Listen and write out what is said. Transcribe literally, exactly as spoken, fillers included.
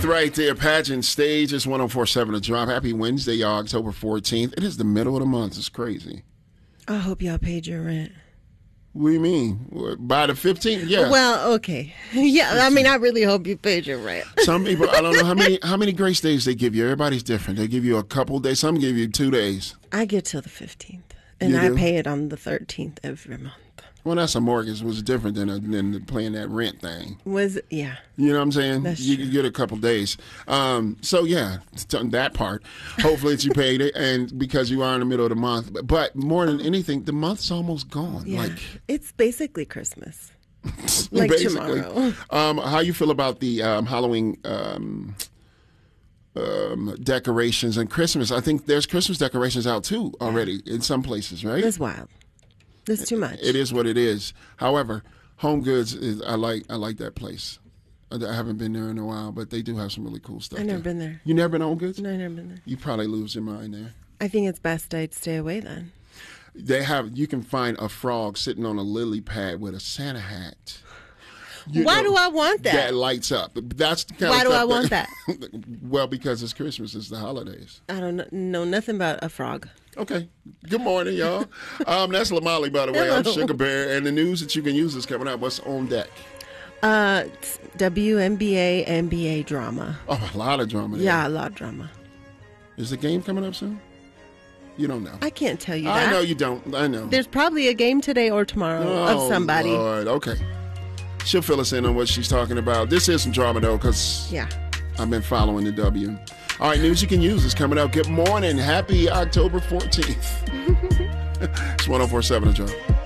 Right there, pageant stage is one oh four point seven to drop. Happy Wednesday, y'all, October fourteenth. It is the middle of the month. It's crazy. I hope y'all paid your rent. What do you mean? By the fifteenth? Yeah. Well, okay. Yeah, I mean, I really hope you paid your rent. Some people, I don't know how many how many grace days they give you. Everybody's different. They give you a couple days. Some give you two days. I get till the fifteenth, and You I do? pay it on the thirteenth every month. Well, that's a mortgage. It was different than, a, than playing that rent thing. Was yeah. You know what I'm saying? That's you true. can get a couple days. Um, so, yeah, it's done that part. Hopefully that you paid it, and because you are in the middle of the month. But more than anything, the month's almost gone. Yeah. Like It's basically Christmas. Like basically. tomorrow. Um, how you feel about the um, Halloween um, um, decorations and Christmas? I think there's Christmas decorations out, too, already in some places, right? That's wild. That's too much. It is what it is. However, Home Goods is I like I like that place. I I haven't been there in a while, but they do have some really cool stuff. I've never there. been there. You never been to Home Goods? No, I've never been there. You probably lose your mind there. I think it's best I'd stay away then. They have you can find a frog sitting on a lily pad with a Santa hat. You Why know, do I want that? That lights up. That's the kind Why of do I stuff want that? Well, because it's Christmas. It's the holidays. I don't kn- know nothing about a frog. Okay. Good morning, y'all. um, that's Lamali, by the way. I'm Hello. Sugar Bear, and the news that you can use is coming out. What's on deck? Uh, it's W N B A, N B A drama. Oh, a lot of drama there. Yeah, a lot of drama. Is the game coming up soon? You don't know. I can't tell you that. I know you don't. I know. There's probably a game today or tomorrow Oh, of somebody. Lord. Okay. She'll fill us in on what she's talking about. This is some drama, though, because Yeah. I've been following the W. All right, news you can use is coming out. Good morning. Happy October fourteenth. It's one oh four point seven to drop.